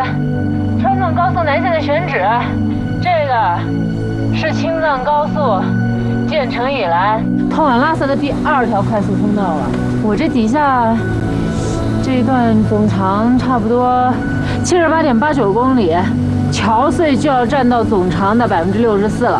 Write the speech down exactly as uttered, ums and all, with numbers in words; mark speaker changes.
Speaker 1: 川藏高速南线的选址，这个是青藏高速建成以来通往拉萨的第二条快速通道了。我这底下这一段总长差不多七十八点八九公里，桥隧就要占到总长的百分之六十四了。